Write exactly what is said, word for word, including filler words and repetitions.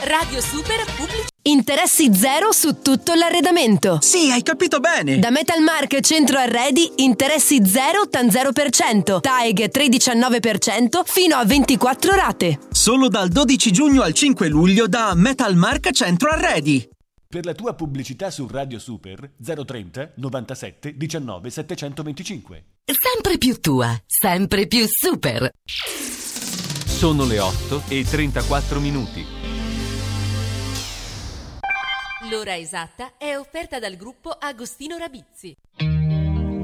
Radio Super Pubblic. Interessi zero su tutto l'arredamento. Sì, hai capito bene. Da Metalmark Centro Arredi, interessi zero tan zero per cento. T A E G tre virgola diciannove per cento fino a ventiquattro rate. Solo dal dodici giugno al cinque luglio da Metalmark Centro Arredi. Per la tua pubblicità su Radio Super zero trenta novantasette diciannove settecentoventicinque. Sempre più tua, sempre più super. Sono le otto e trentaquattro minuti. L'ora esatta è offerta dal gruppo Agostino Rabizzi.